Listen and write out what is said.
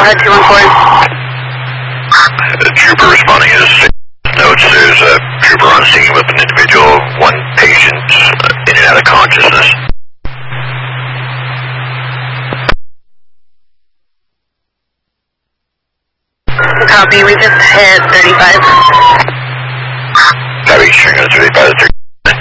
214. The trooper responding is notes there's a trooper on scene with an individual, one patient in and out of consciousness. Copy, we just hit 35. Copy, string 35 to 30.